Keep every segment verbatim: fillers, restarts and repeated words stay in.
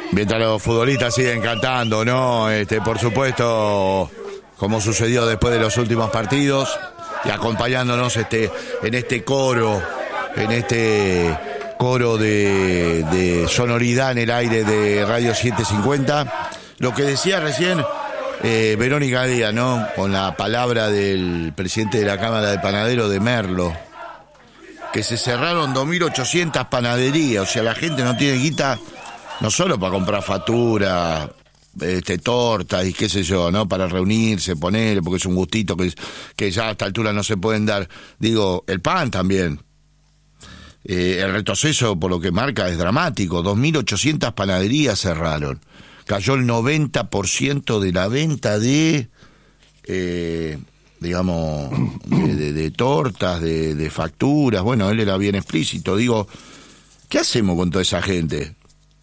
Mientras los futbolistas siguen cantando, ¿no? Este, por supuesto, como sucedió después de los últimos partidos, y acompañándonos este, en este coro, en este coro de, de sonoridad en el aire de Radio setecientos cincuenta. Lo que decía recién eh, Verónica Díaz, ¿no? Con la palabra del presidente de la Cámara de Panaderos de Merlo, que se cerraron dos mil ochocientas panaderías, o sea, la gente no tiene guita, no solo para comprar factura, este, tortas y qué sé yo, ¿no? Para reunirse, poner, porque es un gustito que, que ya a esta altura no se pueden dar. Digo, el pan también. Eh, el retroceso, por lo que marca, es dramático. dos mil ochocientas panaderías cerraron. Cayó el noventa por ciento de la venta de, eh, digamos, de, de, de tortas, de, de facturas. Bueno, él era bien explícito. Digo, ¿qué hacemos con toda esa gente?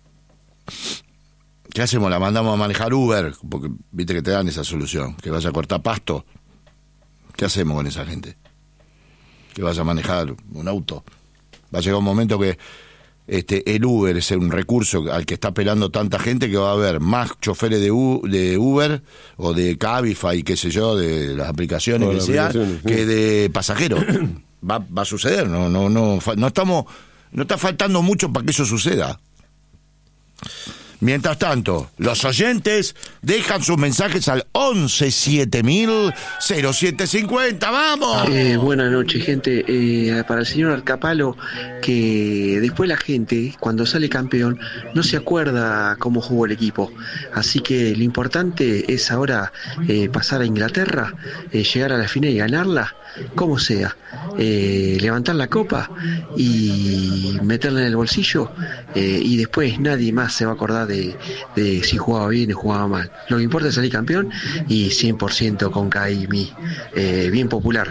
¿Qué hacemos? ¿La mandamos a manejar Uber? Porque viste que te dan esa solución, que vaya a cortar pasto. ¿Qué hacemos con esa gente? Que vaya a manejar un auto. Va a llegar un momento que este, el Uber es un recurso al que está apelando tanta gente, que va a haber más choferes de, U, de Uber o de Cabify, qué sé yo, de las aplicaciones que sea, que de pasajeros. Va, va a suceder, no, no, no, no estamos, no está faltando mucho para que eso suceda. Mientras tanto, los oyentes dejan sus mensajes al once siete mil cero siete cincuenta. ¡Vamos! Eh, buenas noches, gente. Eh, para el señor Arcapalo, que después la gente, cuando sale campeón, no se acuerda cómo jugó el equipo. Así que lo importante es ahora eh, pasar a Inglaterra, eh, llegar a la final y ganarla, como sea. Eh, levantar la copa y meterla en el bolsillo, eh, y después nadie más se va a acordar de, de si jugaba bien o jugaba mal. Lo que importa es salir campeón y cien por ciento con Caimi, eh, bien popular.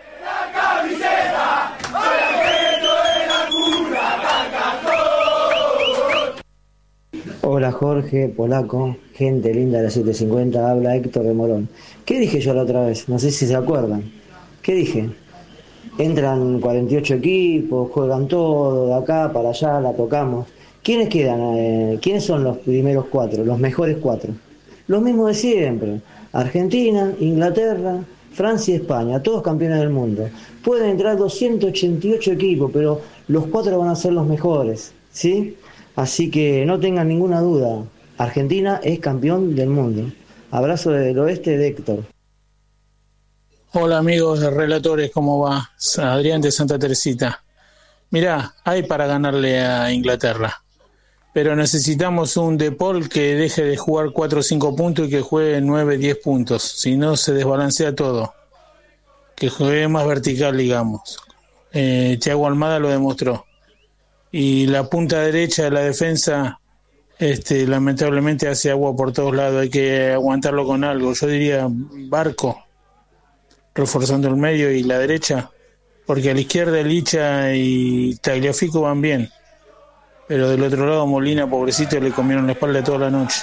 Hola Jorge, Polaco, gente linda de la setecientos cincuenta, habla Héctor de Morón. ¿Qué dije yo la otra vez? No sé si se acuerdan. ¿Qué dije? Entran cuarenta y ocho equipos, juegan todo, de acá para allá, la tocamos. ¿Quiénes quedan? Eh, ¿Quiénes son los primeros cuatro, los mejores cuatro? Los mismos de siempre. Argentina, Inglaterra, Francia y España, todos campeones del mundo. Pueden entrar doscientos ochenta y ocho equipos, pero los cuatro van a ser los mejores, ¿sí? Así que no tengan ninguna duda, Argentina es campeón del mundo. Abrazo desde el oeste de Héctor. Hola amigos de relatores, ¿cómo va? Adrián de Santa Teresita. Mirá, hay para ganarle a Inglaterra, pero necesitamos un De Paul que deje de jugar cuatro o cinco puntos y que juegue nueve o diez puntos, si no se desbalancea todo. Que juegue más vertical, digamos. Eh, Thiago Almada lo demostró. Y la punta derecha de la defensa, este, lamentablemente hace agua por todos lados, hay que aguantarlo con algo. Yo diría Barco, reforzando el medio y la derecha, porque a la izquierda Licha y Tagliafico van bien, pero del otro lado Molina, pobrecito, le comieron la espalda toda la noche.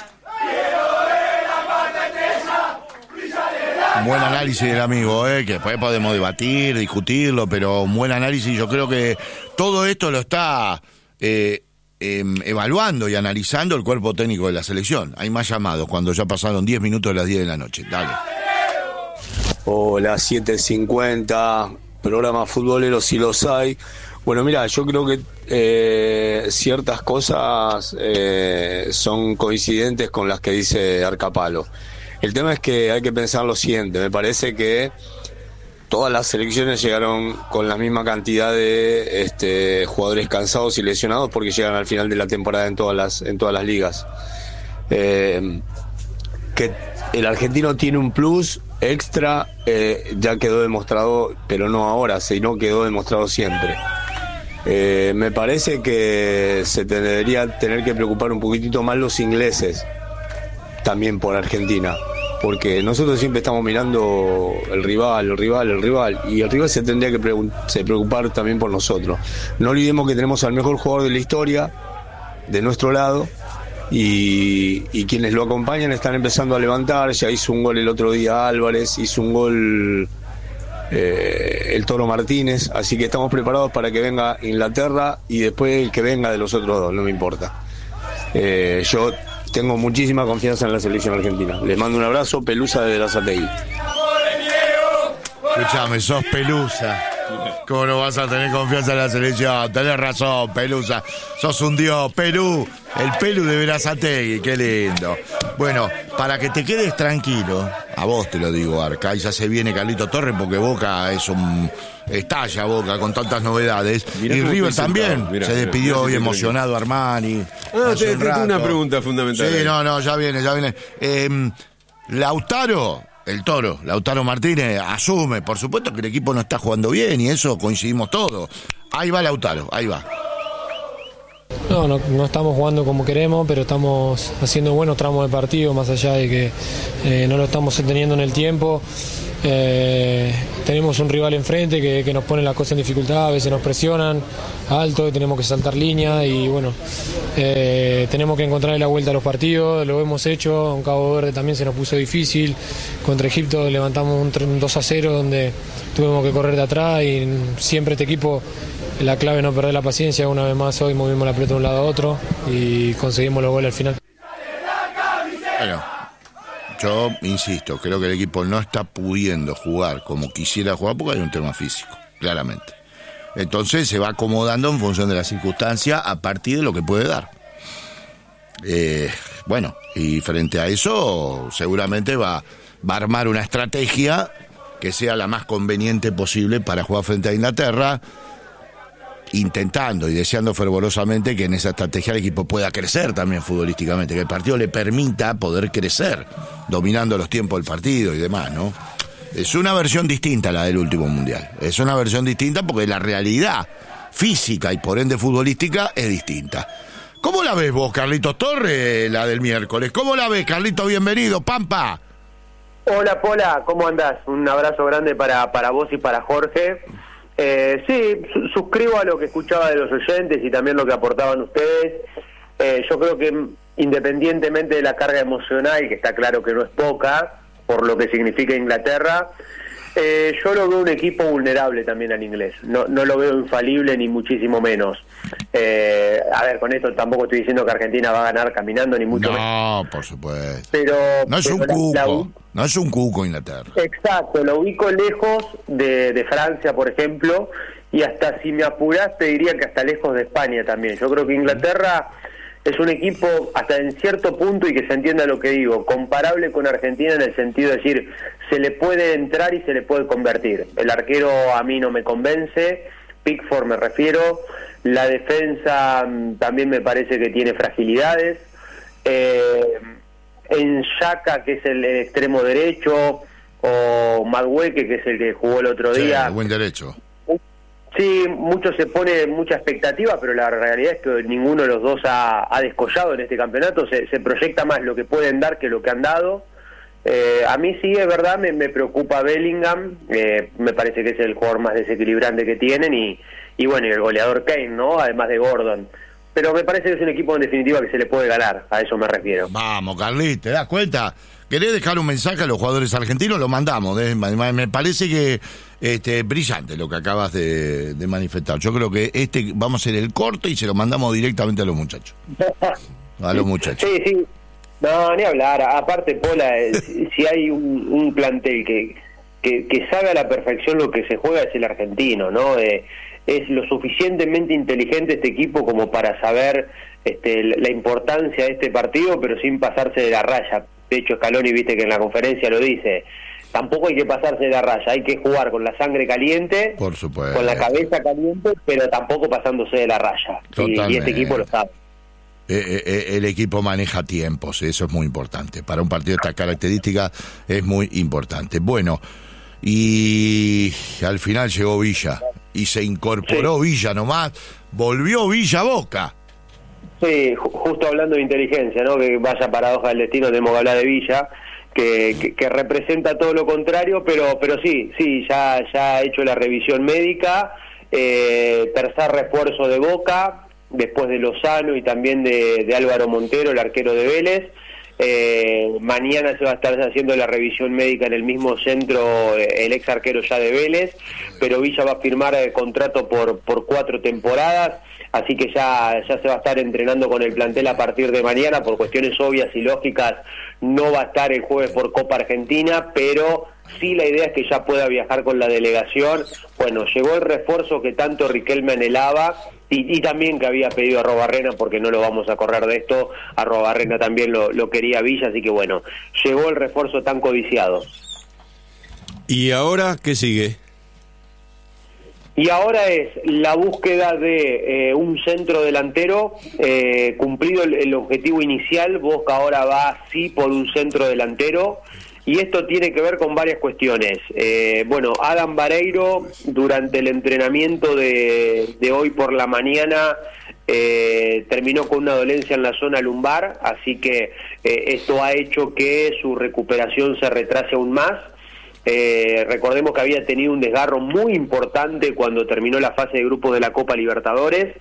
Un buen análisis del amigo, ¿eh? Que después podemos debatir, discutirlo, pero un buen análisis. Yo creo que todo esto lo está eh, eh, evaluando y analizando el cuerpo técnico de la selección. Hay más llamados cuando ya pasaron diez minutos de las diez de la noche. Dale. Hola, siete cincuenta, programa futbolero si los hay. Bueno, mira, yo creo que eh, ciertas cosas eh, son coincidentes con las que dice Arcapalo. El tema es que hay que pensar lo siguiente, me parece que todas las selecciones llegaron con la misma cantidad de este, jugadores cansados y lesionados porque llegan al final de la temporada en todas las, en todas las ligas. Eh, que el argentino tiene un plus extra, eh, ya quedó demostrado, pero no ahora, sino quedó demostrado siempre. Eh, me parece que se debería tener que preocupar un poquitito más los ingleses también por Argentina, porque nosotros siempre estamos mirando el rival, el rival, el rival, y el rival se tendría que pre- se preocupar también por nosotros. No olvidemos que tenemos al mejor jugador de la historia de nuestro lado, y, y quienes lo acompañan están empezando a levantar. Ya hizo un gol el otro día Álvarez, hizo un gol eh, el Toro Martínez, así que estamos preparados para que venga Inglaterra y después el que venga de los otros dos, no me importa. Eh, yo tengo muchísima confianza en la selección argentina. Les mando un abrazo, Pelusa de Berazategui. Escuchame, sos Pelusa. ¿Cómo no vas a tener confianza en la selección? Tenés razón, Pelusa. Sos un dios, Pelú. El Pelú de Berazategui, qué lindo. Bueno, para que te quedes tranquilo, a vos te lo digo, Arca, y ya se viene Carlito Torres porque Boca es un... estalla Boca con tantas novedades. Mirá y River también. Mirá, se despidió mirá, hoy mirá, emocionado mirá. Armani. Ah, te, te tengo una pregunta fundamental. Sí, no, no, ya viene, ya viene. Eh, Lautaro... El Toro, Lautaro Martínez, asume, por supuesto que el equipo no está jugando bien y eso coincidimos todos. Ahí va Lautaro, ahí va. No, no, no estamos jugando como queremos, pero estamos haciendo buenos tramos de partido, más allá de que eh, no lo estamos teniendo en el tiempo. Eh, tenemos un rival enfrente que, que nos pone las cosas en dificultad, a veces nos presionan alto, tenemos que saltar línea y bueno, eh, tenemos que encontrarle la vuelta a los partidos, lo hemos hecho, en Cabo Verde también se nos puso difícil, contra Egipto levantamos un dos a cero donde tuvimos que correr de atrás y siempre este equipo, la clave es no perder la paciencia. Una vez más hoy movimos la pelota de un lado a otro y conseguimos los goles al final. Bueno, yo insisto, creo que el equipo no está pudiendo jugar como quisiera jugar porque hay un tema físico, claramente. Entonces se va acomodando en función de la circunstancia a partir de lo que puede dar. Eh, bueno, y frente a eso seguramente va, va a armar una estrategia que sea la más conveniente posible para jugar frente a Inglaterra, intentando y deseando fervorosamente que en esa estrategia el equipo pueda crecer también futbolísticamente, que el partido le permita poder crecer, dominando los tiempos del partido y demás, ¿no? Es una versión distinta a la del último mundial, es una versión distinta porque la realidad física y por ende futbolística es distinta. ¿Cómo la ves vos, Carlitos Torres, la del miércoles? ¿Cómo la ves, Carlito? Bienvenido, Pampa. Hola, Pola, ¿cómo andás? Un abrazo grande para, para vos y para Jorge. Eh, sí, su- suscribo a lo que escuchaba de los oyentes y también lo que aportaban ustedes. Eh, yo creo que independientemente de la carga emocional, que está claro que no es poca, por lo que significa Inglaterra, eh, yo lo veo un equipo vulnerable también al inglés. No, no lo veo infalible ni muchísimo menos. Eh, a ver, con esto tampoco estoy diciendo que Argentina va a ganar caminando, ni mucho menos. No, por supuesto. Pero, No es pero un la- la- cuco, no es un cuco Inglaterra. Exacto, lo ubico lejos de, de Francia, por ejemplo, y hasta si me apurás te diría que hasta lejos de España también. Yo creo que Inglaterra es un equipo hasta en cierto punto, y que se entienda lo que digo, comparable con Argentina en el sentido de decir, se le puede entrar y se le puede convertir. El arquero a mí no me convence, Pickford me refiero, la defensa mm, también me parece que tiene fragilidades, eh, en Xhaka, que es el extremo derecho, o Madueke, que es el que jugó el otro Sí, día. buen derecho. Sí, mucho se pone mucha expectativa, pero la realidad es que ninguno de los dos ha, ha descollado en este campeonato. Se, se proyecta más lo que pueden dar que lo que han dado. Eh, a mí sí, es verdad, me, me preocupa Bellingham. Eh, me parece que es el jugador más desequilibrante que tienen. Y, y bueno, y el goleador Kane, ¿no? Además de Gordon. Pero me parece que es un equipo en definitiva que se le puede ganar. A eso me refiero. Vamos, Carlitos, ¿te das cuenta? ¿Querés dejar un mensaje a los jugadores argentinos? Lo mandamos. ¿eh? Me parece que este brillante lo que acabas de, de manifestar. Yo creo que este vamos a hacer el corte y se lo mandamos directamente a los muchachos. A los muchachos. Sí, sí. No, ni hablar. Aparte, Pola, eh, si si hay un, un plantel que, que, que sabe a la perfección lo que se juega es el argentino, ¿no? Eh, es lo suficientemente inteligente este equipo como para saber este, la importancia de este partido, pero sin pasarse de la raya. De hecho, Scaloni, viste que en la conferencia lo dice, tampoco hay que pasarse de la raya, hay que jugar con la sangre caliente, Por supuesto. con la cabeza caliente, pero tampoco pasándose de la raya. Y, y este equipo lo sabe. Eh, eh, el equipo maneja tiempos, eso es muy importante. Para un partido de esta característica es muy importante. Bueno, y al final llegó Villa y se incorporó sí. Villa nomás, volvió Villa a Boca. Sí, ju- justo hablando de inteligencia, ¿no? Que vaya paradoja del destino, tenemos que hablar de Villa, que, que, que representa todo lo contrario, pero pero sí, sí, ya, ya ha hecho la revisión médica, eh, tercer refuerzo de Boca, después de Lozano y también de, de Álvaro Montero, el arquero de Vélez. Eh, mañana se va a estar haciendo la revisión médica en el mismo centro, eh, el ex arquero ya de Vélez, pero Villa va a firmar el contrato por, por cuatro temporadas. así que ya, ya se va a estar entrenando con el plantel a partir de mañana. Por cuestiones obvias y lógicas no va a estar el jueves por Copa Argentina, pero sí la idea es que ya pueda viajar con la delegación. Bueno, llegó el refuerzo que tanto Riquelme anhelaba y, y también que había pedido a Arruabarrena, porque no lo vamos a correr de esto, Arruabarrena también lo, lo quería Villa, así que bueno, llegó el refuerzo tan codiciado. ¿Y ahora qué sigue? Y ahora es la búsqueda de eh, un centro delantero, eh, cumplido el, el objetivo inicial. Boca ahora va sí por un centro delantero, y esto tiene que ver con varias cuestiones. Eh, bueno, Adam Vareiro, durante el entrenamiento de, de hoy por la mañana, eh, terminó con una dolencia en la zona lumbar, así que eh, esto ha hecho que su recuperación se retrase aún más. Eh, recordemos que había tenido un desgarro muy importante cuando terminó la fase de grupos de la Copa Libertadores.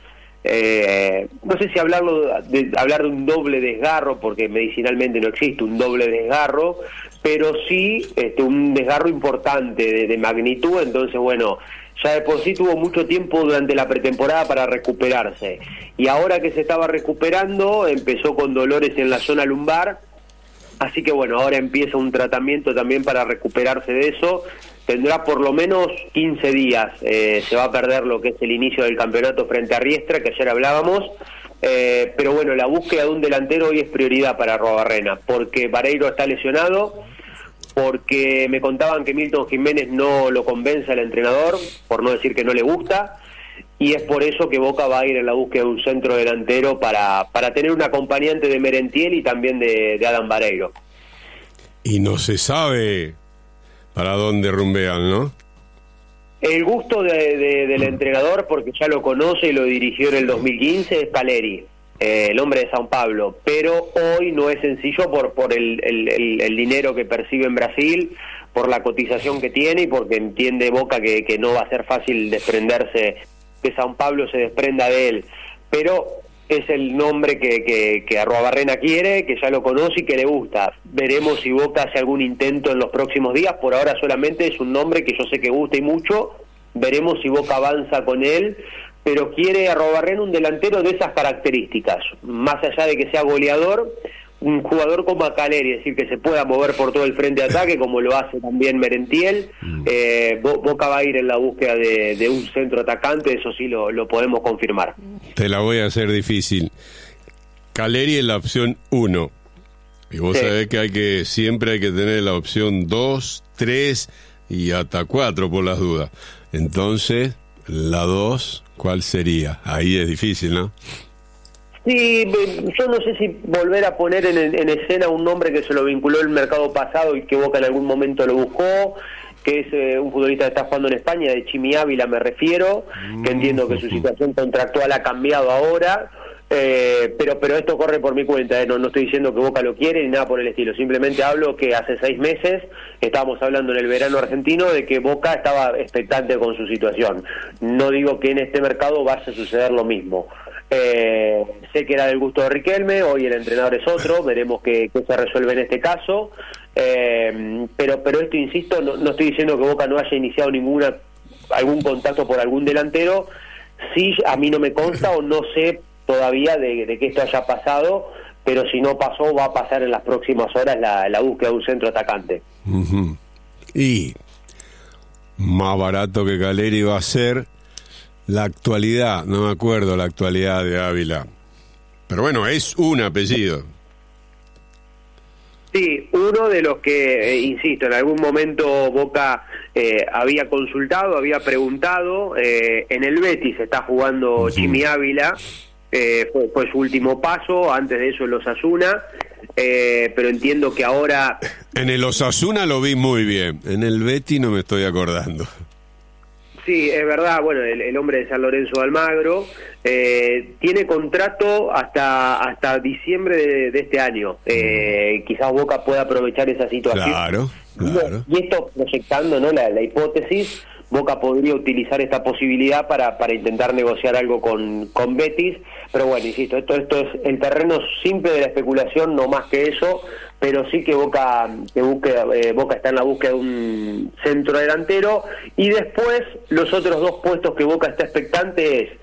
Eh, no sé si hablarlo de, hablar de un doble desgarro, porque medicinalmente no existe un doble desgarro, pero sí este, un desgarro importante de, de magnitud. Entonces, bueno, ya de por sí tuvo mucho tiempo durante la pretemporada para recuperarse, y ahora que se estaba recuperando empezó con dolores en la zona lumbar. Así que bueno, ahora empieza un tratamiento también para recuperarse de eso. Tendrá por lo menos quince días, eh, se va a perder lo que es el inicio del campeonato frente a Riestra, que ayer hablábamos, eh, pero bueno, la búsqueda de un delantero hoy es prioridad para Arruabarrena, porque Vareiro está lesionado, porque me contaban que Milton Jiménez no lo convence al entrenador, por no decir que no le gusta, y es por eso que Boca va a ir en la búsqueda de un centro delantero para, para tener un acompañante de Merentiel y también de, de Adam Vareiro. Y no se sabe para dónde rumbean, ¿no? El gusto de, de, del entrenador, porque ya lo conoce y lo dirigió en el dos mil quince, es Caleri, eh, el hombre de São Paulo, pero hoy no es sencillo por, por el, el, el, el dinero que percibe en Brasil, por la cotización que tiene y porque entiende Boca que, que no va a ser fácil desprenderse, que São Paulo se desprenda de él, pero es el nombre que, que, que Arruabarrena quiere, que ya lo conoce y que le gusta. Veremos si Boca hace algún intento en los próximos días. Por ahora solamente es un nombre que yo sé que gusta y mucho. Veremos si Boca avanza con él, pero quiere Arruabarrena un delantero de esas características, más allá de que sea goleador, un jugador como Caleri, es decir, que se pueda mover por todo el frente de ataque, como lo hace también Merentiel. Eh, Boca va a ir en la búsqueda de, de un centro atacante, eso sí lo, lo podemos confirmar. Te la voy a hacer difícil. Caleri es la opción uno, y vos sí sabés que hay que siempre hay que tener la opción dos, tres y hasta cuatro por las dudas. Entonces, la dos, ¿cuál sería? Ahí es difícil, ¿no? Sí, yo no sé si volver a poner en, en escena un nombre que se lo vinculó el mercado pasado y que Boca en algún momento lo buscó, que es eh, un futbolista que está jugando en España, de Chimi Ávila me refiero, que entiendo que su situación contractual ha cambiado ahora, eh, pero pero esto corre por mi cuenta, eh, no, no estoy diciendo que Boca lo quiere ni nada por el estilo, simplemente hablo que hace seis meses estábamos hablando en el verano argentino de que Boca estaba expectante con su situación. No digo que en este mercado vaya a suceder lo mismo. Eh, sé que era del gusto de Riquelme, hoy el entrenador es otro, veremos qué, qué se resuelve en este caso, eh, pero pero esto, insisto, no, no estoy diciendo que Boca no haya iniciado ninguna algún contacto por algún delantero. Sí, a mí no me consta o no sé todavía de, de que esto haya pasado, pero si no pasó va a pasar en las próximas horas la, la búsqueda de un centro atacante. Uh-huh. Y más barato que Caleri va a ser la actualidad, no me acuerdo la actualidad de Ávila, pero bueno, es un apellido. Sí, uno de los que, eh, insisto, en algún momento Boca eh, había consultado, había preguntado, eh, en el Betis está jugando uh-huh. Chimi Ávila, eh, fue, fue su último paso, antes de eso el Osasuna, eh, pero entiendo que ahora... En el Osasuna lo vi muy bien, en el Betis no me estoy acordando. Sí, es verdad, bueno, el, el hombre de San Lorenzo de Almagro eh, tiene contrato hasta hasta diciembre de, de este año. Eh, quizás Boca pueda aprovechar esa situación. Claro, claro. Y esto proyectando, ¿no? La, la hipótesis, Boca podría utilizar esta posibilidad para, para intentar negociar algo con, con Betis, pero bueno, insisto, esto, esto es el terreno simple de la especulación, no más que eso, pero sí que Boca que busque, eh, Boca está en la búsqueda de un centro delantero, y después los otros dos puestos que Boca está expectante es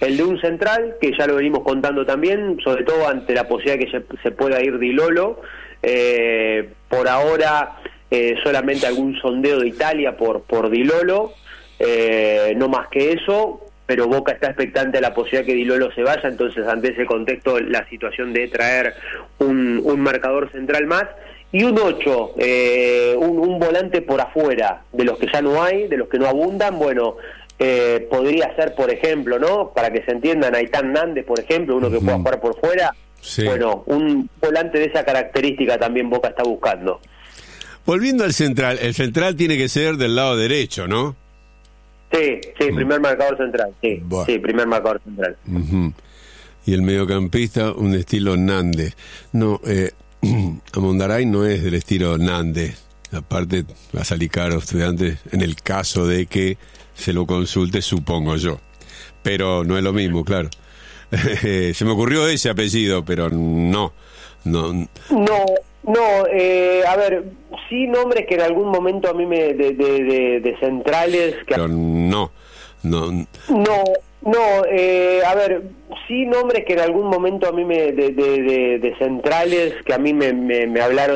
el de un central, que ya lo venimos contando también, sobre todo ante la posibilidad que se, se pueda ir Di Lolo. Eh, por ahora eh, solamente algún sondeo de Italia por, por Di Lolo, eh, no más que eso, pero Boca está expectante a la posibilidad que Di Lolo se vaya, entonces ante ese contexto la situación de traer un, un marcador central más y un ocho, eh, un, un volante por afuera, de los que ya no hay, de los que no abundan, bueno, eh, podría ser, por ejemplo, ¿no? Para que se entiendan, Aitán Nández, por ejemplo, uno que uh-huh. pueda jugar por fuera, sí. Bueno, un volante de esa característica también Boca está buscando. Volviendo al central, el central tiene que ser del lado derecho, ¿no? Sí, sí, primer marcador central, sí, bueno. sí, primer marcador central. Uh-huh. Y el mediocampista, un estilo Nández. No, eh, Amondaray no es del estilo Nández. Aparte, va a salir caro Estudiantes en el caso de que se lo consulte, supongo yo. Pero no es lo mismo, claro. Se me ocurrió ese apellido, pero no. No, no. No, eh, a ver, sí nombres que en algún momento a mí me... de, de, de, de centrales... Que... Pero no, no... No, no, eh, a ver, sí nombres que en algún momento a mí me... de, de, de, de centrales que a mí me, me, me hablaron